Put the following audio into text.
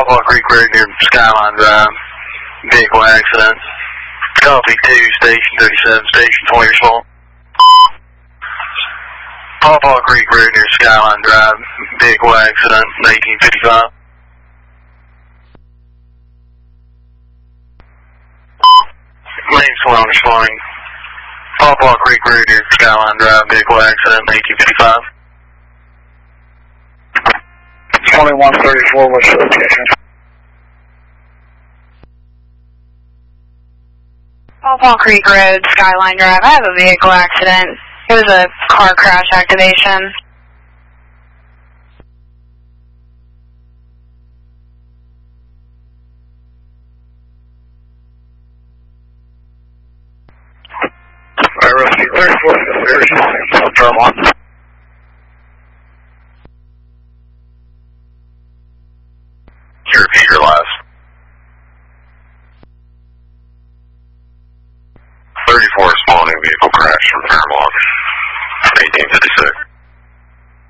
Pawpaw Creek Road near Skyline Drive. Vehicle accident. Copy 2, Station 37, Station 20 response. Pawpaw Creek Road near Skyline Drive. Vehicle accident, 1855. Main Salon responding. Pawpaw Creek Road near Skyline Drive. Vehicle accident, 1855. 2134, what's the location? Pawpaw Creek Road, Skyline Drive. I have a vehicle accident. It was a car crash activation. Rescue 34, no trouble. Can you repeat your last? 34 responding, vehicle crash from Fairmont, 1856.